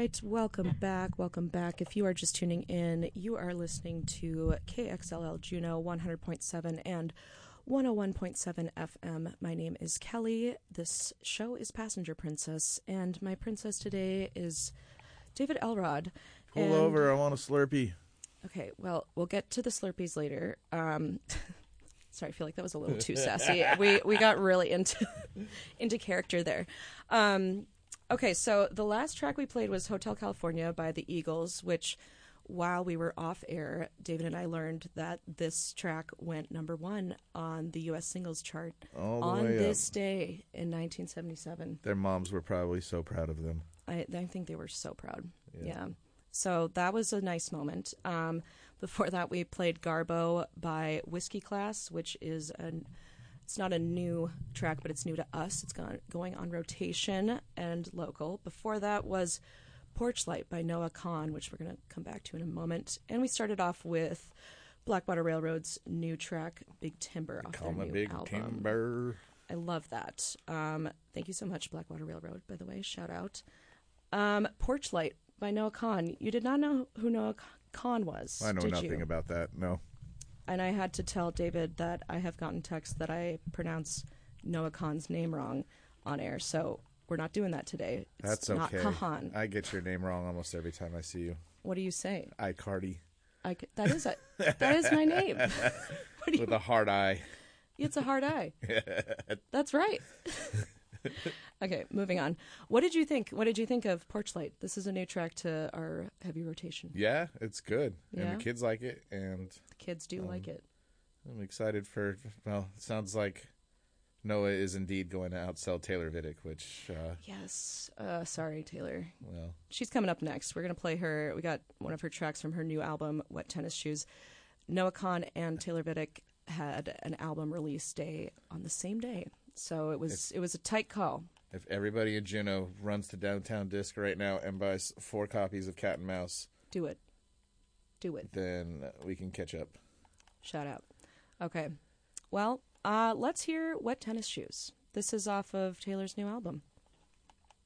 right, welcome back, welcome back. If you are just tuning in, you are listening to KXLL Juneau 100.7 and 101.7 FM. My name is Kelly. This show is Passenger Princess, and my princess today is David Elrod. Pull over, I want a Slurpee. Okay, well, we'll get to the Slurpees later. Sorry, I feel like that was a little too sassy. We got really into character there. Okay, so the last track we played was Hotel California by the Eagles, which, while we were off air, David and I learned that this track went #1 on the U.S. singles chart on this day in 1977. Their moms were probably so proud of them. I think they were so proud. Yeah. So that was a nice moment. Before that, we played Garbo by Whiskey Class, which is it's not a new track, but it's new to us. It's going on rotation and local. Before that was Porch Light by Noah Kahan, which we're going to come back to in a moment. And we started off with Blackwater Railroad's new track, Big Timber, off their new Big album. Timber. I love that. Thank you so much, Blackwater Railroad, by the way. Shout out. Porch Light by Noah Kahan. You did not know who Noah Kahan was, I know did nothing you? about that, no. And I had to tell David that I have gotten texts that I pronounce Noah Kahan's name wrong on air, so we're not doing that today. It's That's okay. not Kahan. I get your name wrong almost every time I see you. What do you say? Icardi. That is my name. With a hard eye. It's a hard eye. That's right. Okay, moving on. What did you think? What did you think of Porch Light? This is a new track to our heavy rotation. Yeah, it's good. Yeah? And the kids like it. And The kids do like it. I'm excited for, well, it sounds like Noah is indeed going to outsell Taylor Vidic, which... Yes. Sorry, Taylor. Well... She's coming up next. We're going to play her. We got one of her tracks from her new album, Wet Tennis Shoes. Noah Kahan and Taylor Vidic had an album release day on the same day. So it was a tight call. If everybody in Juneau runs to Downtown Disc right now and buys 4 copies of Cat and Mouse... Do it. Then we can catch up. Shout out. Okay. Well, let's hear Wet Tennis Shoes. This is off of Taylor's new album.